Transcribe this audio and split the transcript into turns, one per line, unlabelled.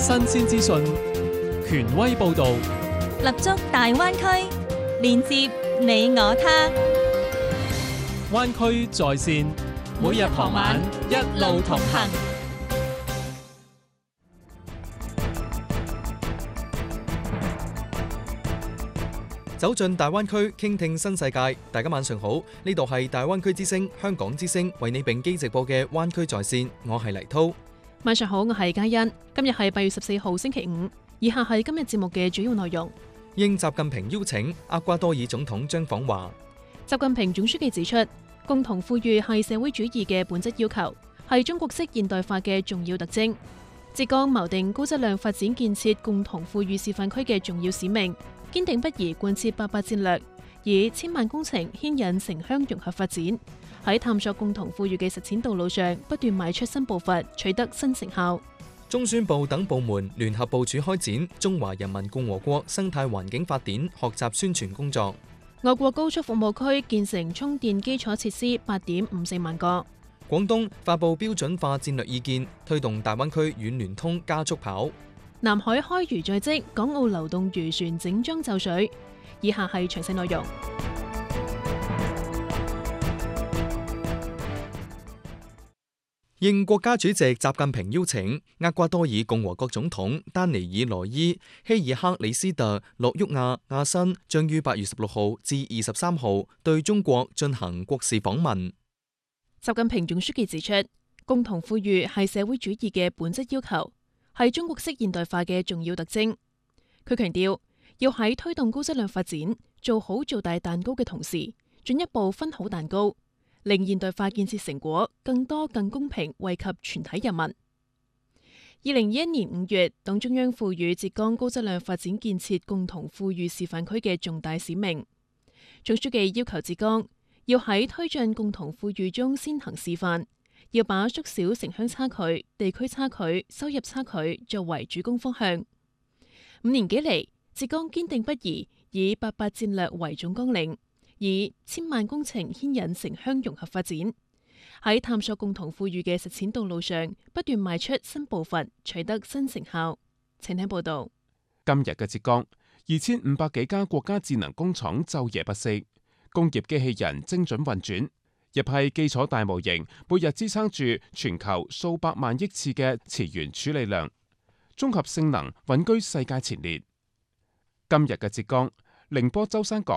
新鮮資訊，權威報導，
立足大灣區，連接你我他。
灣區在線，每日傍晚一路同行。
走進大灣區，傾聽新世界。大家晚上好，呢度係大灣區之聲、香港之聲為你並機直播嘅灣區在線，我係黎濤。
晚上好，我係嘉欣。今日係8月14號星期五，以下係今日節目嘅主要內容。
應習近平邀請，厄瓜多爾總統將訪華。
習近平總書記指出，共同富裕係社會主義嘅本質要求，係中國式現代化嘅重要特徵。浙江錨定高質量發展建設共同富裕示範區嘅重要使命，堅定不移貫徹88戰略，以千萬工程牽引城鄉融合發展，喺探索共同富裕嘅實踐道路上不斷邁出新步伐，取得新成效。
中宣部等部門聯合部署開展中華人民共和國生態環境法典學習宣傳工作。
我國高速服務區建成充電基礎設施8.54萬個。
廣東發布標準化戰略意見，推動大灣區軟聯通加速跑。
南海開漁在即，港澳流動漁船整裝就緒。以下係詳細內容。
應國家主席習近平邀請，厄瓜多爾共和國總統丹尼爾羅伊、希爾克里斯特洛沃亞亞申將於8月16號至23號對中國進行國事訪問。
習近平總書記指出，共同富裕係社會主義嘅本質要求，係中國式現代化嘅重要特徵。佢強調，要喺推動高質量發展、做好做大蛋糕嘅同時，進一步分好蛋糕，令現代化建設成果更多更公平惠及全體人民。2021年5月，黨中央賦予浙江高質量發展建設共同富裕示範區嘅重大使命。總書記要求浙江要喺推進共同富裕中先行示範，要把縮小城鄉差距、地區差距、收入差距作為主攻方向。5年幾嚟，浙江堅定不移以88戰略為總綱領，以千萬工程牽引城鄉融合發展，喺探索共同富裕嘅實踐道路上不斷邁出新步伐，取得新成效。請聽報道。
今日嘅浙江2500幾家國家智能工廠晝夜不息，工業機器人精準運轉，一批基礎大模型每日支撐住全球數百萬億次嘅詞源處理量，綜合性能穩居世界前列。今日嘅浙江寧波舟山港